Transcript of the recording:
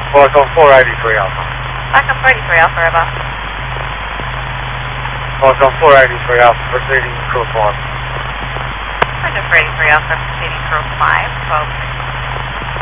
Welcome 483 Alpha. Welcome 43 Alpha, Rebel. Welcome 483 Alpha, proceeding crew 4. Welcome 43 Alpha, proceeding crew 5, 12.